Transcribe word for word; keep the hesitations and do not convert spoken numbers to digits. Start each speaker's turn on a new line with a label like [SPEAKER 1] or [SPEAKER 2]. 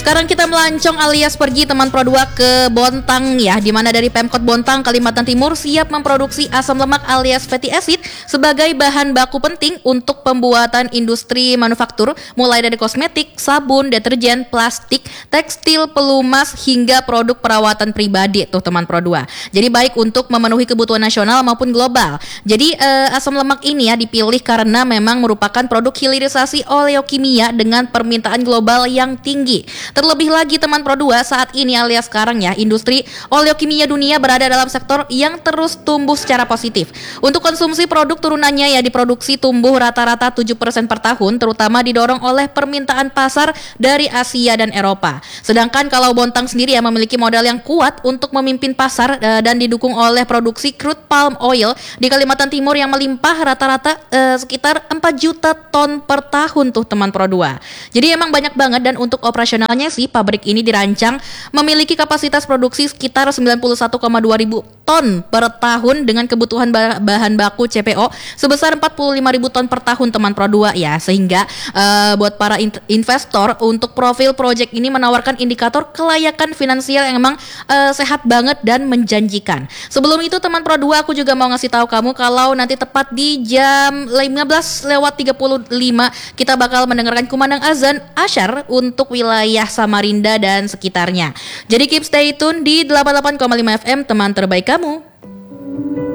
[SPEAKER 1] Sekarang kita melancong alias pergi teman Pro dua ke Bontang ya, di mana dari Pemkot Bontang, Kalimantan Timur siap memproduksi asam lemak alias fatty acid sebagai bahan baku penting untuk pembuatan industri manufaktur mulai dari kosmetik, sabun, deterjen, plastik, tekstil, pelumas hingga produk perawatan pribadi tuh teman Pro dua. Jadi baik untuk memenuhi kebutuhan nasional maupun global. Jadi eh, asam lemak ini ya dipilih karena memang merupakan produk hilirisasi oleokimia dengan permintaan global yang tinggi. Terlebih lagi teman Pro dua, saat ini alias sekarang ya, industri oleokimia dunia berada dalam sektor yang terus tumbuh secara positif. Untuk konsumsi produk turunannya ya diproduksi tumbuh rata-rata tujuh persen per tahun, terutama didorong oleh permintaan pasar dari Asia dan Eropa. Sedangkan kalau Bontang sendiri ya memiliki modal yang kuat untuk memimpin pasar uh, dan didukung oleh produksi crude palm oil di Kalimantan Timur yang melimpah rata-rata uh, sekitar empat juta ton per tahun tuh teman Pro dua. Jadi emang banyak banget, dan untuk operasionalnya sih pabrik ini dirancang memiliki kapasitas produksi sekitar sembilan puluh satu koma dua ribu ton per tahun dengan kebutuhan bahan baku C P O sebesar empat puluh lima ribu ton per tahun teman Pro dua ya, sehingga uh, buat para in- investor untuk profil project ini menawarkan indikator kelayakan finansial yang emang uh, sehat banget dan menjanjikan. Sebelum itu teman Pro dua, aku juga mau ngasih tahu kamu kalau nanti tepat di jam lima belas lewat tiga puluh lima kita bakal mendengarkan kumandang azan asyar untuk wilayah Samarinda dan sekitarnya. Jadi keep stay tune di delapan puluh delapan koma lima F M, teman terbaik kamu.